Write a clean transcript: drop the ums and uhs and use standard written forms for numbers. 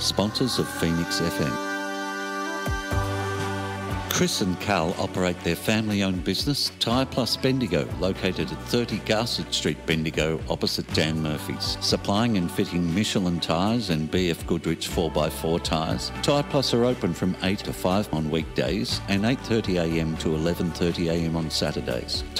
sponsors of Phoenix FM. Chris and Carl operate their family-owned business, Tyre Plus Bendigo, located at 30 Garsett Street, Bendigo, opposite Dan Murphy's. Supplying and fitting Michelin tyres and BF Goodrich 4x4 tyres, Tyre Plus are open from 8 to 5 on weekdays and 8:30am to 11:30am on Saturdays.